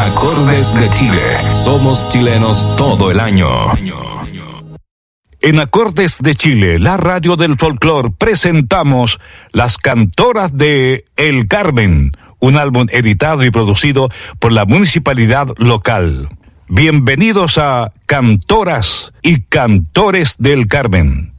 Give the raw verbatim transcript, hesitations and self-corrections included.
Acordes de Chile. Somos chilenos todo el año. En Acordes de Chile, la radio del folclor, presentamos Las Cantoras de El Carmen, un álbum editado y producido por la municipalidad local. Bienvenidos a Cantoras y Cantores del Carmen.